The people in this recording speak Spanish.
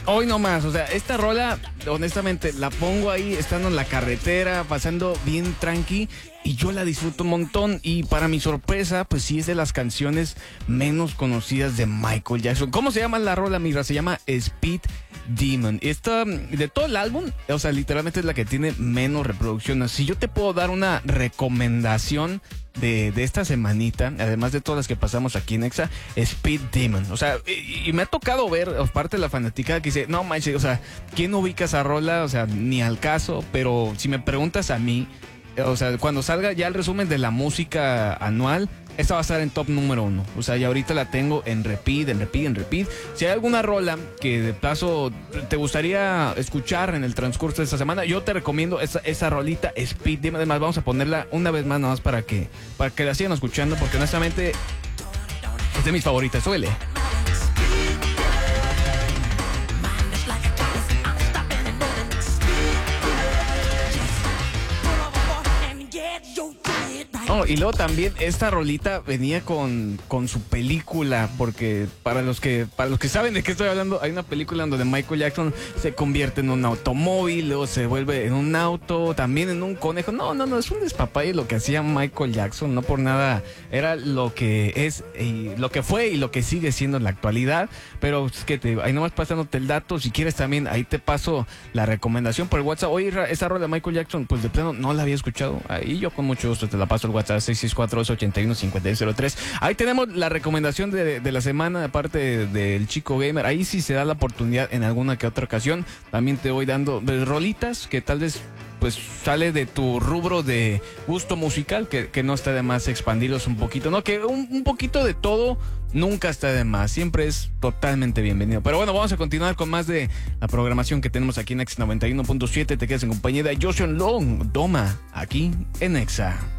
Hoy nomás, o sea, esta rola, honestamente, la pongo ahí estando en la carretera, pasando bien tranqui, y yo la disfruto un montón. Y para mi sorpresa, pues sí es de las canciones menos conocidas de Michael Jackson. ¿Cómo se llama la rola, mira? Se llama Speed Demon. Esta, de todo el álbum, o sea, literalmente es la que tiene menos reproducciones. Si yo te puedo dar una recomendación de esta semanita, además de todas las que pasamos aquí en Exa, Speed Demon. O sea, y me ha tocado ver, aparte de la fanaticada que dice, no manches, o sea, ¿quién ubica esa rola? O sea, ni al caso, pero si me preguntas a mí, o sea, cuando salga ya el resumen de la música anual, esta va a estar en top número 1. O sea, y ahorita la tengo en repeat. Si hay alguna rola que de paso te gustaría escuchar en el transcurso de esta semana, yo te recomiendo esa rolita Speed. Además, vamos a ponerla una vez más, nada más para que la sigan escuchando, porque honestamente es de mis favoritas. Suele. Oh, y luego también esta rolita venía con su película, porque para los que saben de qué estoy hablando, hay una película en donde Michael Jackson se convierte en un automóvil, luego se vuelve en un auto, también en un conejo. No, es un despapalle lo que hacía Michael Jackson, no por nada era lo que es, y lo que fue y lo que sigue siendo en la actualidad. Pero es que ahí nomás pasándote el dato, si quieres también ahí te paso la recomendación por el WhatsApp. Oye, esa rola de Michael Jackson, pues de plano no la había escuchado, ahí yo con mucho gusto te la paso el WhatsApp 664-281-5603. Ahí tenemos la recomendación de la semana, aparte del Chico Gamer. Ahí sí se da la oportunidad en alguna que otra ocasión. También te voy dando rolitas que tal vez pues sale de tu rubro de gusto musical, que no está de más expandirlos un poquito, ¿no? Que un poquito de todo nunca está de más, siempre es totalmente bienvenido. Pero bueno, vamos a continuar con más de la programación que tenemos aquí en Exa 91.7. Te quedas en compañía de Joshua Long, Doma, aquí en Exa.